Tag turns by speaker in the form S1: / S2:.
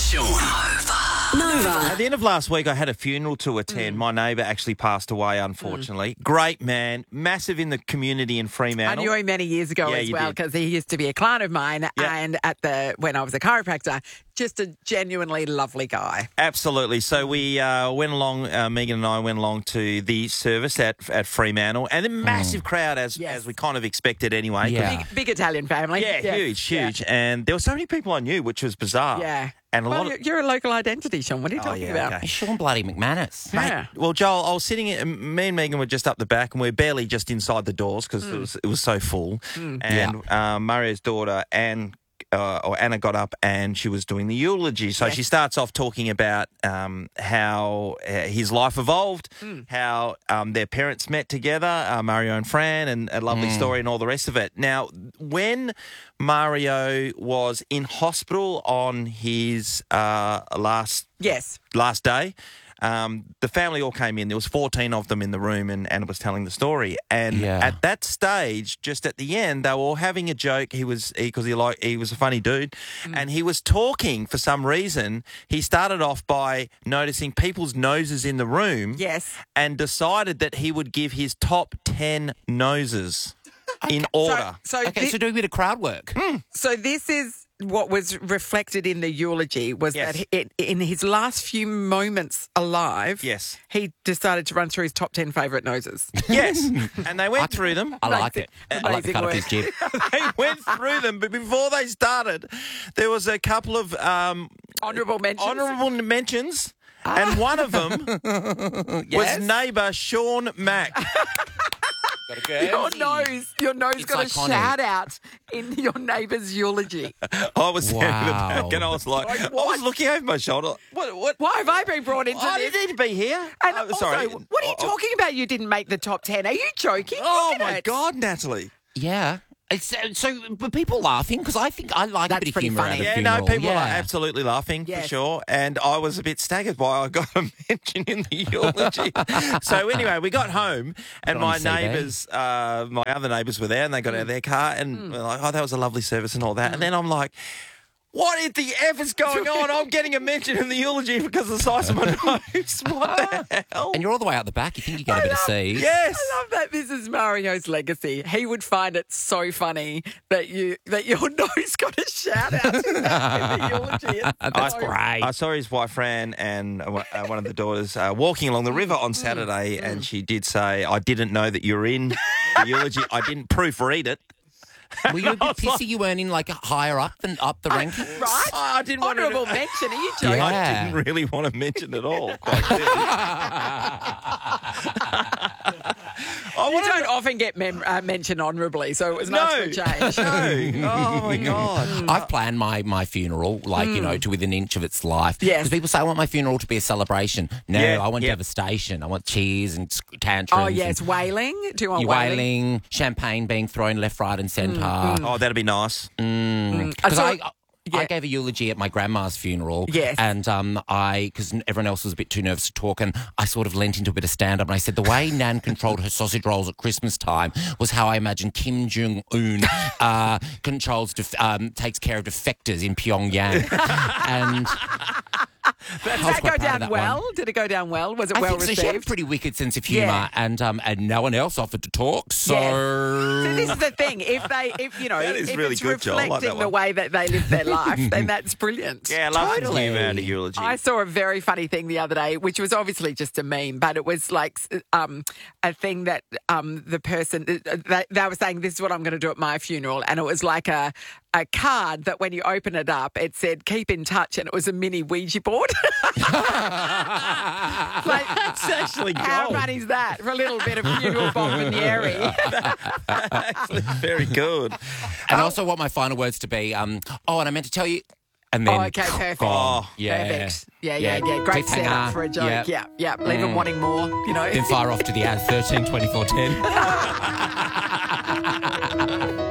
S1: Sean.
S2: Nova.
S3: At the end of last week, I had a funeral to attend. My neighbour actually passed away, unfortunately. Great man, massive in the community in
S4: I
S3: Fremantle.
S4: knew him many years ago
S3: Yeah,
S4: as
S3: you
S4: well
S3: did.
S4: because he used to be a client of mine and when I was a chiropractor, just a genuinely lovely guy.
S3: Absolutely. So we went along, Megan and I went along to the service at Fremantle, and a massive crowd as we kind of expected anyway.
S5: Yeah.
S4: Big Italian family.
S3: Yeah, huge. And there were so many people I knew, which was bizarre.
S4: Yeah.
S3: And a
S4: Well,
S3: lot of...
S4: you're a local identity, Sean. What are you talking about?
S3: okay.
S5: Sean bloody McManus.
S4: Yeah.
S3: Well, Joel, I was sitting. Me and Megan were just up the back, and we're barely just inside the doors because it was so full. And Mario's daughter Anna got up and she was doing the eulogy. So she starts off talking about how his life evolved, how their parents met together, Mario and Fran, and a lovely story and all the rest of it. Now, when Mario was in hospital on his last day, the family all came in. There was 14 of them in the room, and Anna was telling the story. And at that stage, just at the end, they were all having a joke. He was a funny dude, and he was talking for some reason. He started off by noticing people's noses in the room, and decided that he would give his top 10 noses in order.
S4: So
S5: do a bit of crowd work.
S4: So this is what was reflected in the eulogy was that in his last few moments alive, he decided to run through his top 10 favourite noses.
S3: Yes, and they went through them.
S5: I like it. I like the cut of his jib.
S3: They went through them, but before they started, there was a couple of
S4: honourable
S3: mentions. And one of them was neighbour Sean Mack.
S4: Your nose
S5: It's
S4: got
S5: iconic.
S4: a shout out in your neighbour's eulogy.
S3: I was standing in the
S5: Wow.
S3: back and I was like I was looking over my shoulder. What?
S4: Why have I been brought into
S3: I
S4: this?
S3: didn't need to be here.
S4: And
S3: Oh,
S4: also,
S3: sorry.
S4: what are you talking about? You didn't make the top 10. Are you joking?
S3: Oh,
S4: Look at
S3: my
S4: it.
S3: God, Natalie.
S5: Yeah. It's, were people laughing? Because I think I like a
S4: That's
S5: bit of
S4: pretty
S5: humour
S4: funny.
S5: at a
S3: Yeah,
S5: funeral.
S3: no, people are absolutely laughing for sure. And I was a bit staggered by I got a mention in the eulogy. So anyway, we got home and my neighbours, my other neighbours were there and they got out of their car and were like, oh, that was a lovely service and all that. And then I'm like, what in the F is going on? I'm getting a mention in the eulogy because of the size of my nose. What the hell?
S5: And you're all the way out the back. You think you get a bit of seat.
S3: Yes.
S4: I love that this is Mario's legacy. He would find it so funny that your nose got a shout out in the eulogy.
S5: That's great.
S3: I saw his wife Fran and one of the daughters walking along the river on Saturday, and she did say, I didn't know that you were in the eulogy. I didn't proofread it.
S5: Were you a bit pissy you weren't in like higher up than up the ranking?
S4: Right?
S3: I didn't want
S4: Honourable
S3: to.
S4: mention. Are you joking?
S5: Yeah.
S3: I didn't really want to mention it all. Quite clearly.
S4: You don't often get mentioned honourably, so it was nice for a change.
S3: No. Oh, my God.
S5: I've planned my funeral, to within an inch of its life.
S4: Yes.
S5: Because people say, I want my funeral to be a celebration. No,
S3: Yeah,
S5: I want devastation. I want cheers and tantrums.
S4: Oh, yes, wailing. Do you want
S5: wailing? Champagne being thrown left, right and centre.
S3: Oh, that'd be nice.
S5: Because I gave a eulogy at my grandma's funeral.
S4: Yes.
S5: And because everyone else was a bit too nervous to talk, and I sort of leant into a bit of stand-up, and I said the way Nan controlled her sausage rolls at Christmas time was how I imagine Kim Jong-un takes care of defectors in Pyongyang. And
S4: Did that go down well? Did it go down well? Was it
S5: I
S4: well
S5: think so.
S4: received?
S5: She had a pretty wicked sense of humour, and no one else offered to talk. So,
S4: So this is the thing. If
S3: is
S4: if
S3: really
S4: it's
S3: good, Joel. I like
S4: reflecting
S3: that
S4: the
S3: one.
S4: way that they live their life, then that's brilliant.
S3: Yeah, I love
S5: Totally.
S3: humor and a eulogy.
S4: I saw a very funny thing the other day, which was obviously just a meme, but it was like a thing that the person they were saying, "This is what I'm going to do at my funeral," and it was like a card that when you open it up, it said "Keep in touch," and it was a mini Ouija board.
S3: That's actually
S4: How
S3: gold.
S4: funny is that for a little bit of funeral bomboniere?
S3: Actually, very good.
S5: and also want my final words to be, and I meant to tell you, and then,
S4: Oh, okay, perfect.
S5: yeah,
S4: Perfect. Yeah. Great
S5: Cliffhanger.
S4: setup for a joke. Yeah. Leave them wanting more,
S5: Then fire off to the ad 13 24 10.